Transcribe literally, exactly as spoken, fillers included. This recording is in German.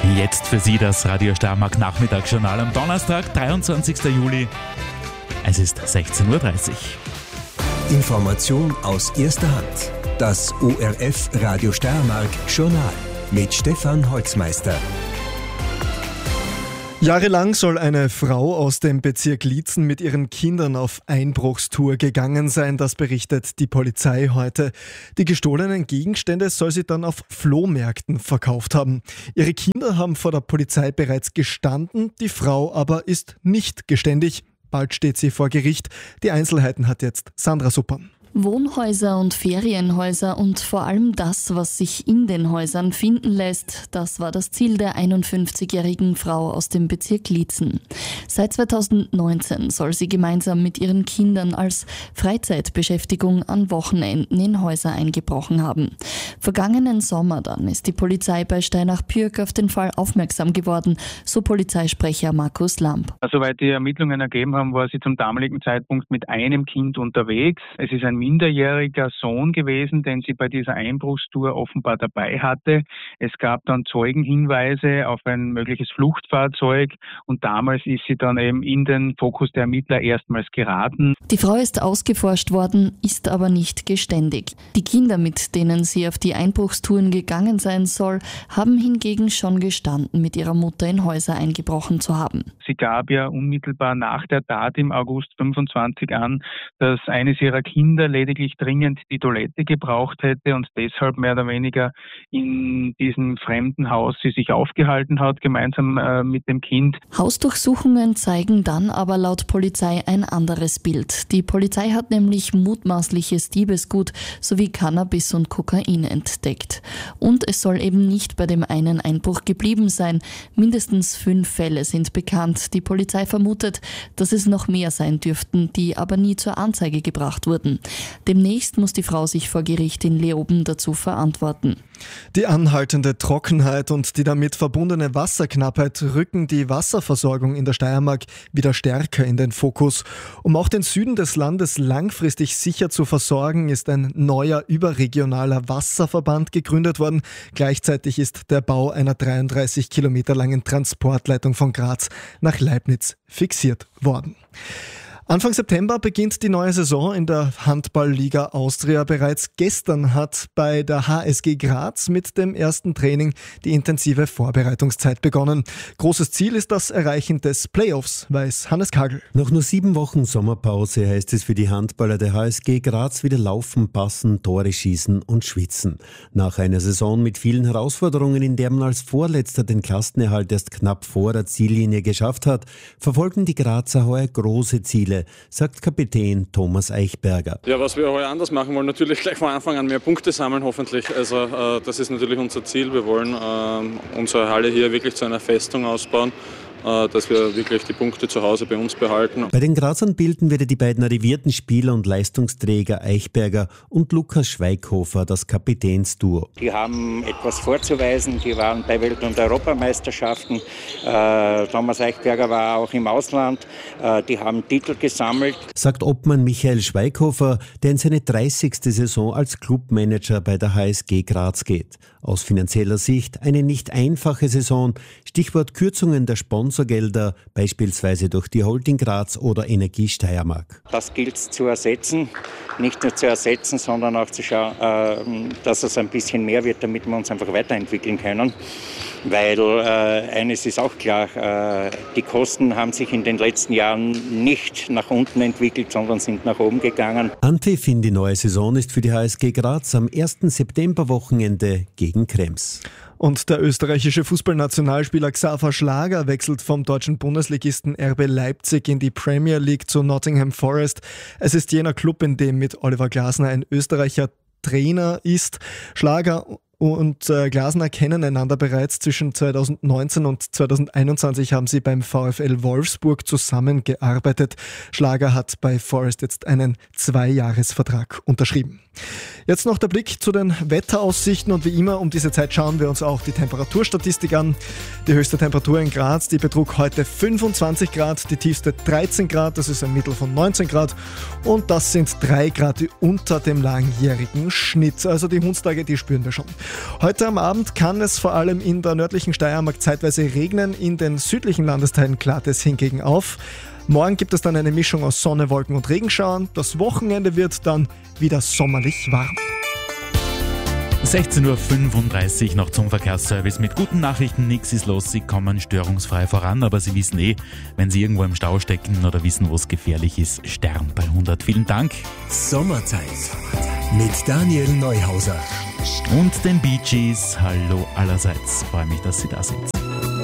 Jetzt für Sie das Radio Steiermark Nachmittagsjournal am Donnerstag, dreiundzwanzigsten Juli. Es ist sechzehn Uhr dreißig. Information aus erster Hand. Das O R F Radio Steiermark Journal mit Stefan Holzmeister. Jahrelang soll eine Frau aus dem Bezirk Liezen mit ihren Kindern auf Einbruchstour gegangen sein, das berichtet die Polizei heute. Die gestohlenen Gegenstände soll sie dann auf Flohmärkten verkauft haben. Ihre Kinder haben vor der Polizei bereits gestanden, die Frau aber ist nicht geständig. Bald steht sie vor Gericht. Die Einzelheiten hat jetzt Sandra Suppan. Wohnhäuser und Ferienhäuser und vor allem das, was sich in den Häusern finden lässt, das war das Ziel der einundfünfzigjährigen Frau aus dem Bezirk Liezen. Seit zweitausendneunzehn soll sie gemeinsam mit ihren Kindern als Freizeitbeschäftigung an Wochenenden in Häuser eingebrochen haben. Vergangenen Sommer dann ist die Polizei bei Steinach-Pürg auf den Fall aufmerksam geworden, so Polizeisprecher Markus Lamp. Soweit die Ermittlungen ergeben haben, war sie zum damaligen Zeitpunkt mit einem Kind unterwegs. Es ist ein minderjähriger Sohn gewesen, den sie bei dieser Einbruchstour offenbar dabei hatte. Es gab dann Zeugenhinweise auf ein mögliches Fluchtfahrzeug und damals ist sie dann eben in den Fokus der Ermittler erstmals geraten. Die Frau ist ausgeforscht worden, ist aber nicht geständig. Die Kinder, mit denen sie auf die Einbruchstouren gegangen sein soll, haben hingegen schon gestanden, mit ihrer Mutter in Häuser eingebrochen zu haben. Sie gab ja unmittelbar nach der Tat im August fünfundzwanzig an, dass eines ihrer Kinder lediglich dringend die Toilette gebraucht hätte und deshalb mehr oder weniger in diesem fremden Haus sie sich aufgehalten hat, gemeinsam äh, mit dem Kind. Hausdurchsuchungen zeigen dann aber laut Polizei ein anderes Bild. Die Polizei hat nämlich mutmaßliches Diebesgut sowie Cannabis und Kokain entdeckt. Und es soll eben nicht bei dem einen Einbruch geblieben sein. Mindestens fünf Fälle sind bekannt. Die Polizei vermutet, dass es noch mehr sein dürften, die aber nie zur Anzeige gebracht wurden. Demnächst muss die Frau sich vor Gericht in Leoben dazu verantworten. Die anhaltende Trockenheit und die damit verbundene Wasserknappheit rücken die Wasserversorgung in der Steiermark wieder stärker in den Fokus. Um auch den Süden des Landes langfristig sicher zu versorgen, ist ein neuer überregionaler Wasserverband gegründet worden. Gleichzeitig ist der Bau einer dreiunddreißig Kilometer langen Transportleitung von Graz nach Leibniz fixiert worden. Anfang September beginnt die neue Saison in der Handball-Liga Austria. Bereits gestern hat bei der H S G Graz mit dem ersten Training die intensive Vorbereitungszeit begonnen. Großes Ziel ist das Erreichen des Playoffs, weiß Hannes Kagel. Nach nur sieben Wochen Sommerpause heißt es für die Handballer der H S G Graz wieder laufen, passen, Tore schießen und schwitzen. Nach einer Saison mit vielen Herausforderungen, in der man als Vorletzter den Klassenerhalt erst knapp vor der Ziellinie geschafft hat, verfolgen die Grazer heuer große Ziele, sagt Kapitän Thomas Eichberger. Ja, was wir heuer anders machen wollen, natürlich gleich von Anfang an mehr Punkte sammeln, hoffentlich. Also äh, das ist natürlich unser Ziel. Wir wollen äh, unsere Halle hier wirklich zu einer Festung ausbauen, äh, dass wir wirklich die Punkte zu Hause bei uns behalten. Bei den Grazern bilden wieder die beiden arrivierten Spieler und Leistungsträger Eichberger und Lukas Schweighofer das Kapitänsduo. Die haben etwas vorzuweisen, die waren bei Welt- und Europameisterschaften. Äh, Thomas Eichberger war auch im Ausland. Äh, die haben Titel gesammelt. Sagt Obmann Michael Schweighofer, der in seine dreißigste Saison als Clubmanager bei der H S G Graz geht. Aus finanzieller Sicht eine nicht einfache Saison. Stichwort Kürzungen der Sponsorgelder, beispielsweise durch die Holding Graz oder Energie Steiermark. Das gilt es zu ersetzen. Nicht nur zu ersetzen, sondern auch zu schauen, äh, dass es ein bisschen mehr wird, damit wir uns einfach weiterentwickeln können. Weil äh, eines ist auch klar, äh, die Kosten haben sich in den letzten Jahren nicht nach unten entwickelt, sondern sind nach oben gegangen. Anpfiff in die neue Saison ist für die H S G Graz am ersten Septemberwochenende gegen Krems. Und der österreichische Fußballnationalspieler Xaver Schlager wechselt vom deutschen Bundesligisten R B Leipzig in die Premier League zu Nottingham Forest. Es ist jener Club, in dem mit Oliver Glasner ein Österreicher Trainer ist. Schlager und äh, Glasner kennen einander bereits. Zwischen zweitausendneunzehn und zweitausendeinundzwanzig haben sie beim VfL Wolfsburg zusammengearbeitet. Schlager hat bei Forest jetzt einen Zweijahresvertrag unterschrieben. Jetzt noch der Blick zu den Wetteraussichten und wie immer um diese Zeit schauen wir uns auch die Temperaturstatistik an. Die höchste Temperatur in Graz, die betrug heute fünfundzwanzig Grad, die tiefste dreizehn Grad, das ist ein Mittel von neunzehn Grad und das sind drei Grad unter dem langjährigen Schnitt. Also die Hundstage, die spüren wir schon. Heute am Abend kann es vor allem in der nördlichen Steiermark zeitweise regnen, in den südlichen Landesteilen klart es hingegen auf. Morgen gibt es dann eine Mischung aus Sonne, Wolken und Regenschauern. Das Wochenende wird dann wieder sommerlich warm. sechzehn Uhr fünfunddreißig noch zum Verkehrsservice mit guten Nachrichten. Nichts ist los, Sie kommen störungsfrei voran, aber Sie wissen eh, wenn Sie irgendwo im Stau stecken oder wissen, wo es gefährlich ist, Stern bei hundert. Vielen Dank. Sommerzeit mit Daniel Neuhauser Und den Bee Gees. Hallo allerseits. Freue mich, dass Sie da sind.